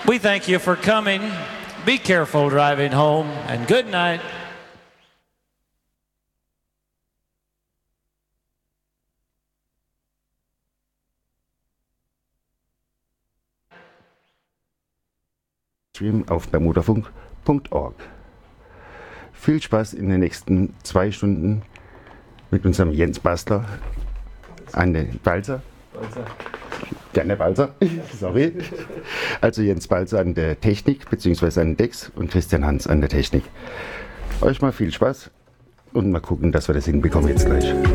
We thank you for coming. Be careful driving home, and good night. Stream auf bermudafunk.org. Viel Spaß in den nächsten 2 Stunden mit unserem Jens Bastler an den Balzer. Gerne Balzer, sorry. Also Jens Balzer an der Technik bzw. an den Decks und Christian Hans an der Technik. Euch mal viel Spaß und mal gucken, dass wir das hinbekommen jetzt gleich.